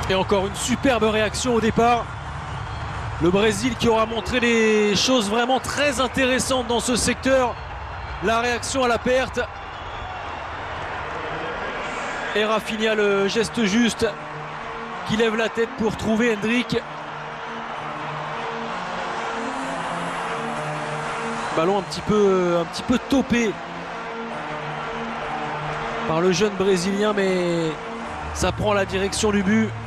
Et encore une superbe réaction au départ. Le Brésil qui aura montré des choses vraiment très intéressantes dans ce secteur. La réaction à la perte. Et Rafinha, le geste juste, qui lève la tête pour trouver Hendrick. Ballon un petit peu topé par le jeune Brésilien, mais ça prend la direction du but.